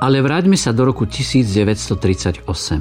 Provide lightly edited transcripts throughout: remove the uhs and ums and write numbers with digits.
Ale vráťme sa do roku 1938.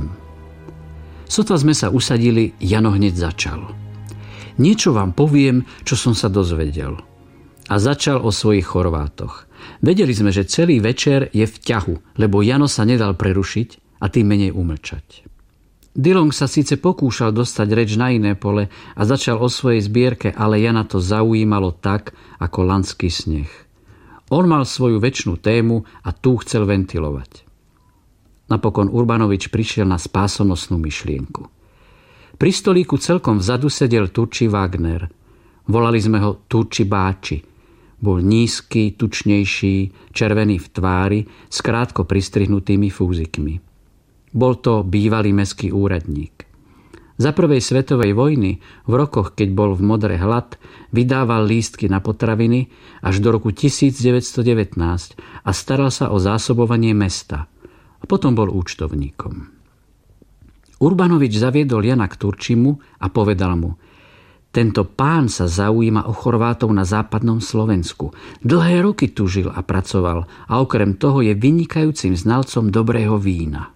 Sotva sme sa usadili, Jano hneď začal. Niečo vám poviem, čo som sa dozvedel. A začal o svojich Chorvátoch. Vedeli sme, že celý večer je v ťahu, lebo Jano sa nedal prerušiť a tým menej umlčať. Dillong sa síce pokúšal dostať reč na iné pole a začal o svojej zbierke, ale Jana to zaujímalo tak, ako landský sneh. On mal svoju večnú tému a tú chcel ventilovať. Napokon Urbanovič prišiel na spásonosnú myšlienku. Pri stolíku celkom vzadu sedel Turči Wagner. Volali sme ho Turči Báči. Bol nízky, tučnejší, červený v tvári, s krátko pristrihnutými fúzikmi. Bol to bývalý mestský úradník. Za prvej svetovej vojny, v rokoch, keď bol v Modre hlad, vydával lístky na potraviny až do roku 1919 a staral sa o zásobovanie mesta. A potom bol účtovníkom. Urbanovič zaviedol Jana k Turčimu a povedal mu: tento pán sa zaujíma o Chorvátov na západnom Slovensku. Dlhé roky tu žil a pracoval a okrem toho je vynikajúcim znalcom dobrého vína.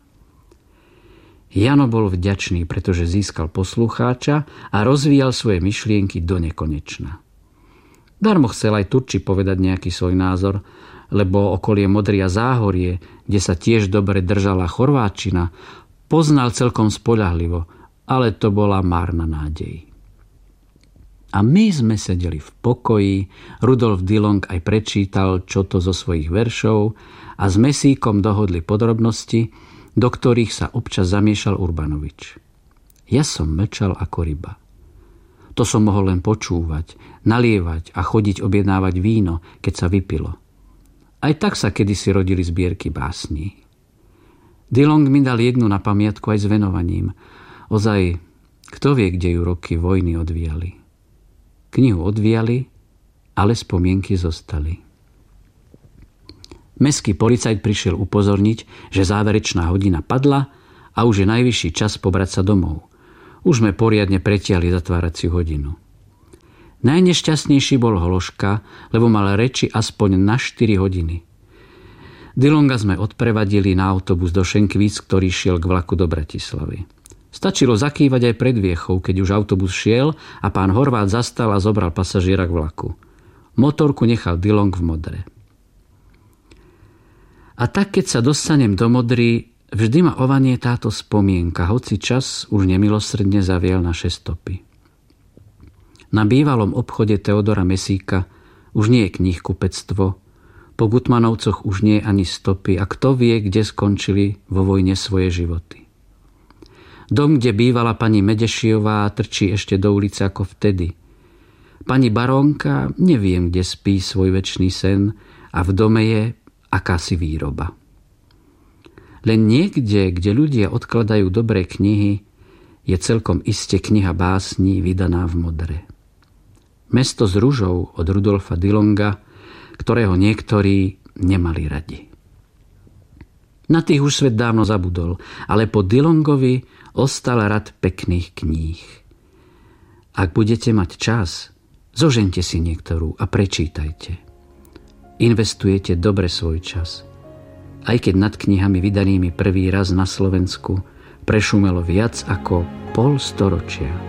Jano bol vďačný, pretože získal poslucháča a rozvíjal svoje myšlienky do nekonečna. Darmo chcel aj Turči povedať nejaký svoj názor, lebo okolie Modria Záhorie, kde sa tiež dobre držala chorváčina, poznal celkom spoľahlivo, ale to bola márna nádej. A my sme sedeli v pokoji, Rudolf Dillong aj prečítal čo to zo svojich veršov a s Mesíkom dohodli podrobnosti, do ktorých sa občas zamiešal Urbanovič. Ja som mlčal ako ryba. To som mohol len počúvať, nalievať a chodiť objednávať víno, keď sa vypilo. Aj tak sa kedysi rodili zbierky básní. Dillong mi dal jednu na pamiatku aj s venovaním. Ozaj, kto vie, kde ju roky vojny odvíjali. Knihu odvíjali, ale spomienky zostali. Mestský policajt prišiel upozorniť, že záverečná hodina padla a už je najvyšší čas pobrať sa domov. Už sme poriadne pretiahli zatváraciu hodinu. Najnešťastnejší bol Hološka, lebo mal reči aspoň na 4 hodiny. Dillonga sme odprevadili na autobus do Šenkvíc, ktorý šiel k vlaku do Bratislavy. Stačilo zakývať aj pred Viechou, keď už autobus šiel a pán Horvát zastal a zobral pasažiera k vlaku. Motorku nechal Dillong v Modre. A tak, keď sa dostanem do Modry, vždy ma ovanie táto spomienka, hoci čas už nemilosrdne zavial naše stopy. Na bývalom obchode Teodora Mesíka už nie je knihkupectvo, po Gutmanovcoch už nie je ani stopy a kto vie, kde skončili vo vojne svoje životy. Dom, kde bývala pani Medešiová, trčí ešte do ulice ako vtedy. Pani barónka neviem, kde spí svoj večný sen a v dome je akási výroba. Len niekde, kde ľudia odkladajú dobré knihy, je celkom iste kniha básní vydaná v Modre. Mesto s ružou od Rudolfa Dillonga, ktorého niektorí nemali radi. Na tých už svet dávno zabudol, ale po Dillongovi ostal rad pekných kníh. Ak budete mať čas, zožente si niektorú a prečítajte. Investujete dobre svoj čas. Aj keď nad knihami vydanými prvý raz na Slovensku prešumelo viac ako pol storočia.